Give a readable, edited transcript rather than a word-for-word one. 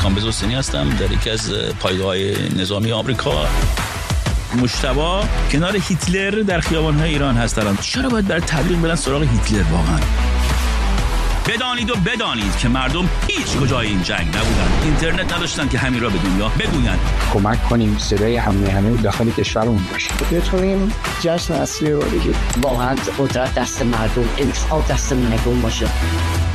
کامبیز حسینی هستم در یکی از پایگاه‌های نظامی آمریکا. مجتبی کنار هیتلر در خیابان‌های ایران هستند. چرا باید برای تبلیغ برن سراغ هیتلر واقعا؟ بدانید و بدانید که مردم هیچ کجای این جنگ نبودن، اینترنت نداشتن که همین را به دنیا بگویند. کمک کنیم صدای همه داخل کشورمون باشه، بتونیم جشن اصلی رو بگیریم. واقعا قدرت دست مردم، انتخاب دست مردم باشه.